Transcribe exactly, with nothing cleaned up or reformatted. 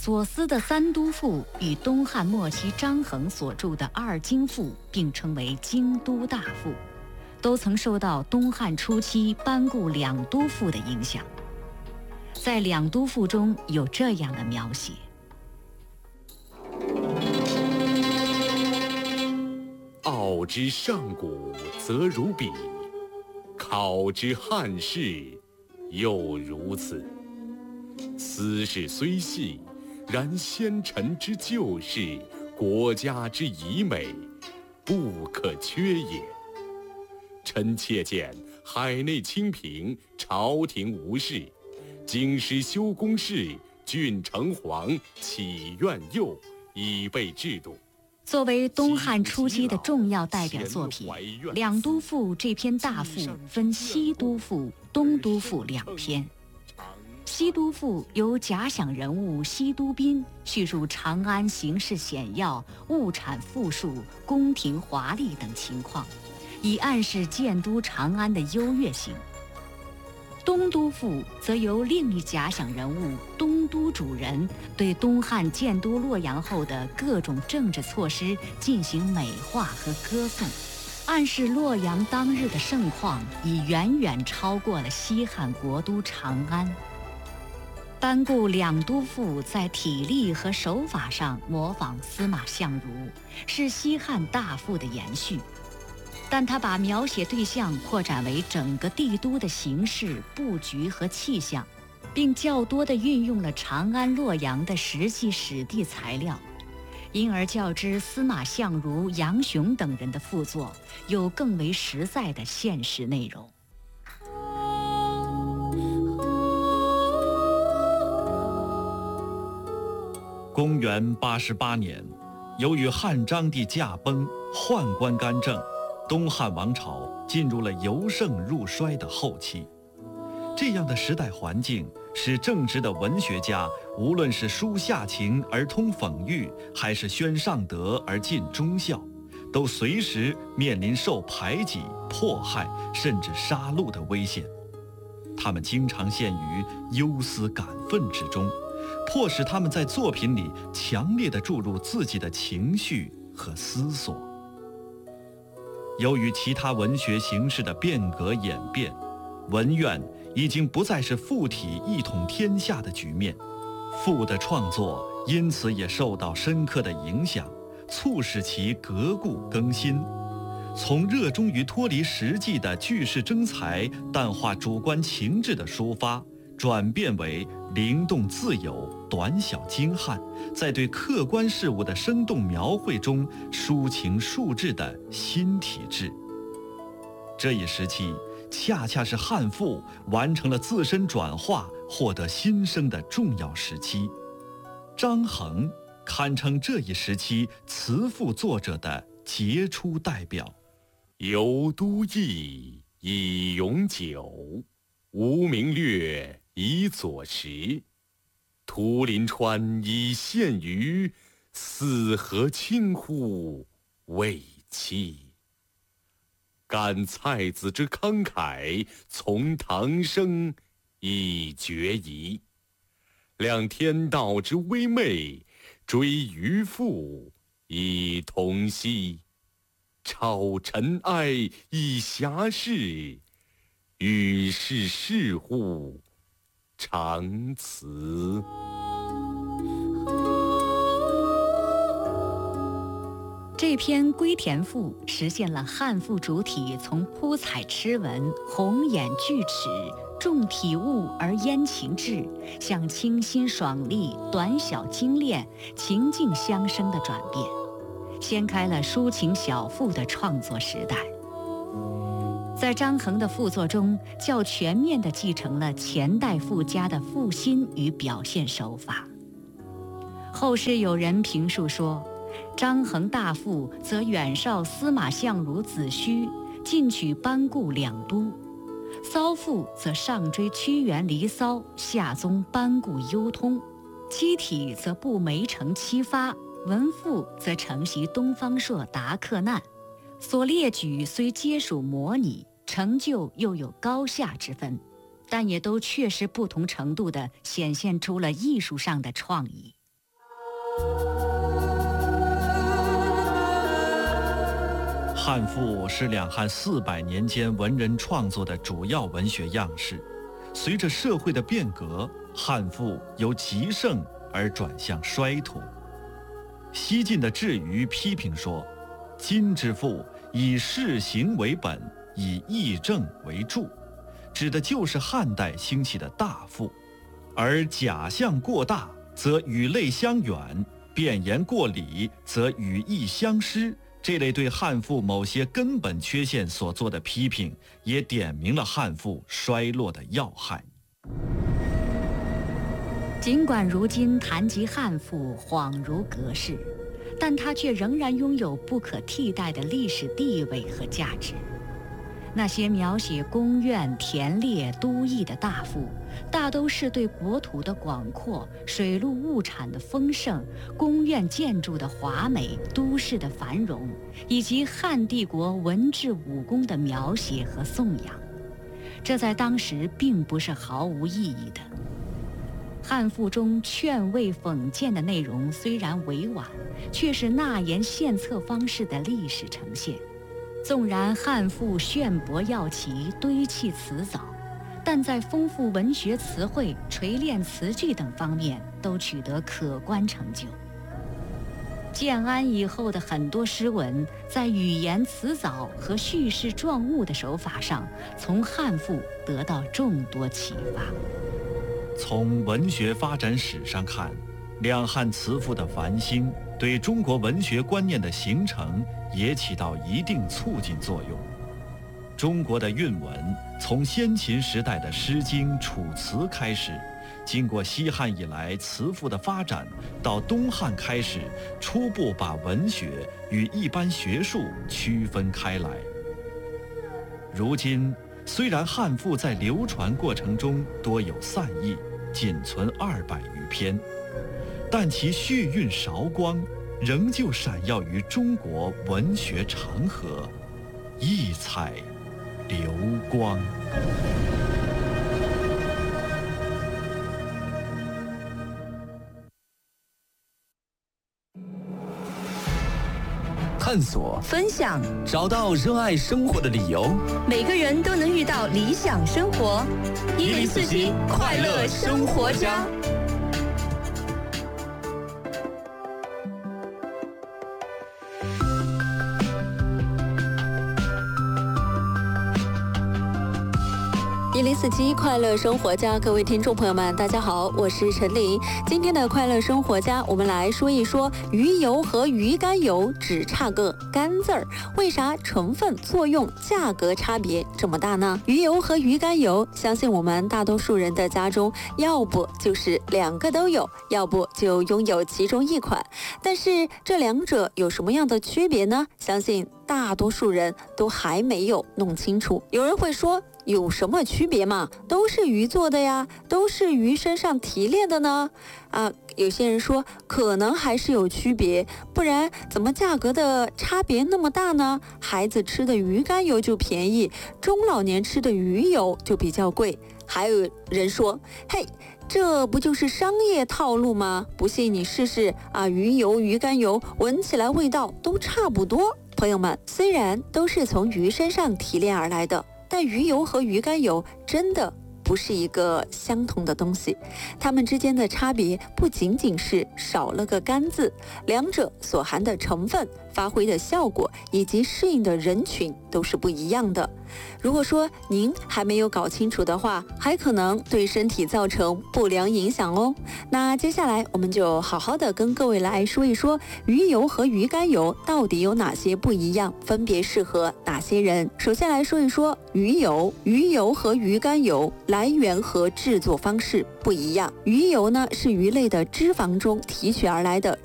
左思的三都赋与东汉末期张衡所著的二京赋并称为京都大赋，都曾受到东汉初期班固两都赋的影响。在两都赋中有这样的描写： 傲之上古，则如彼；考之汉室，又如此。斯事虽细，然先臣之旧事，国家之遗美，不可缺也。臣妾见海内清平，朝廷无事，京师修宫室，郡城隍启苑囿，以备制度。 作为东汉初期的重要代表作品，《两都赋》这篇大赋分西都赋、东都赋两篇。西都赋由假想人物西都宾叙述长安形势险要、物产富庶、宫廷华丽等情况，以暗示建都长安的优越性。东都赋则由另一假想人物东都主人对东汉建都洛阳后的各种政治措施进行美化和歌颂，暗示洛阳当日的盛况已远远超过了西汉国都长安。班固两都赋在体力和手法上模仿司马相如，是西汉大赋的延续，但他把描写对象扩展为整个帝都的形势、布局和气象，并较多地运用了长安、洛阳的实际史地材料，因而较之司马相如、杨雄等人的赋作，有更为实在的现实内容。 公元八十八年，由于汉章帝驾崩，宦官干政，东汉王朝进入了由盛入衰的后期。这样的时代环境使正直的文学家，无论是抒下情而通讽喻，还是宣上德而尽忠孝，都随时面临受排挤、迫害甚至杀戮的危险。他们经常陷于忧思感愤之中，迫使他们在作品里强烈地注入自己的情绪和思索。由于其他文学形式的变革演变，文苑已经不再是赋体一统天下的局面，赋的创作因此也受到深刻的影响，促使其革故更新，从热衷于脱离实际的句式征才、淡化主观情志的抒发，转变为灵动自由、短小精悍，在对客观事物的生动描绘中抒情述志的新体制。这一时期恰恰是汉赋完成了自身转化、获得新生的重要时期。张衡堪称这一时期词赋作者的杰出代表。 游都邑以咏久，无名略以佐时。图临川以献鱼，四河清乎未期。感蔡子之慷慨，从唐生以决疑。量天道之微昧，追渔父以同息。超尘埃以遐事，与世事乎常辞。 这篇《归田赋》实现了汉赋主体从铺彩痴文、红眼巨齿、重体物而焉情志，向清新爽利、短小精炼、情境相生的转变，掀开了抒情小赋的创作时代。在张衡的赋作中，较全面地继承了前代赋家的赋心与表现手法。后世有人评述说，张衡大赋则远绍司马相如子虚，近取班固两都；骚赋则上追屈原离骚，下宗班固幽通；七体则步梅城七发，文赋则承袭东方朔达克难。所列举虽皆属模拟，成就又有高下之分，但也都确实不同程度地显现出了艺术上的创意。 汉赋是两汉四百年间文人创作的主要文学样式。随着社会的变革，汉赋由极盛而转向衰土。西晋的智瑜批评说：“今之赋以事行为本，以义政为注”，指的就是汉代兴起的大赋。而假象过大，则语类相远；变言过理，则语义相失。这类对汉赋某些根本缺陷所做的批评，也点明了汉赋衰落的要害。 尽管如今谈及汉赋恍如隔世，但它却仍然拥有不可替代的历史地位和价值。那些描写宫苑、田猎、都邑的大赋，大都是对国土的广阔、水陆物产的丰盛、宫苑建筑的华美、都市的繁荣，以及汉帝国文治武功的描写和颂扬。这在当时并不是毫无意义的。汉赋中劝慰讽谏的内容虽然委婉，却是纳言献策方式的历史呈现。纵然汉赋炫博耀奇，堆砌辞藻，但在丰富文学词汇、锤炼词句等方面都取得可观成就。建安以后的很多诗文，在语言辞藻和叙事状物的手法上，从汉赋得到众多启发。 从文学发展史上看，两汉词赋的繁兴对中国文学观念的形成也起到一定促进作用。中国的韵文从先秦时代的《诗经》《楚辞》开始，经过西汉以来词赋的发展，到东汉开始初步把文学与一般学术区分开来。如今虽然汉赋在流传过程中多有散佚，仅存二百余篇，但其序韵韶光仍旧闪耀于中国文学长河，异彩流光。 探索， 分享， 找到热爱生活的理由。 每个人都能遇到理想生活。一零四七快乐生活家。一零四七快乐生活家，各位听众朋友们，大家好，我是陈琳。今天的快乐生活家，我们来说一说鱼油和鱼肝油只差个肝字儿，为啥成分、作用、价格差别这么大呢？鱼油和鱼肝油，相信我们大多数人的家中，要不就是两个都有，要不就拥有其中一款。但是这两者有什么样的区别呢？相信大多数人都还没有弄清楚。有人会说，有什么区别嘛？都是鱼做的呀，都是鱼身上提炼的呢。啊，有些人说可能还是有区别，不然怎么价格的差别那么大呢？孩子吃的鱼肝油就便宜，中老年吃的鱼油就比较贵。还有人说，嘿，这不就是商业套路吗？不信你试试啊，鱼油、鱼肝油闻起来味道都差不多。朋友们，虽然都是从鱼身上提炼而来的，但鱼油和鱼肝油真的不是一个相同的东西，它们之间的差别不仅仅是少了个肝字，两者所含的成分、发挥的效果以及适应的人群都是不一样的。如果说您还没有搞清楚的话，还可能对身体造成不良影响哦。那接下来我们就好好的跟各位来说一说鱼油和鱼肝油到底有哪些不一样，分别适合哪些人。首先来说一说鱼油，鱼油和鱼肝油来源和制作方式不一样。鱼油呢是鱼类的脂肪中提取而来的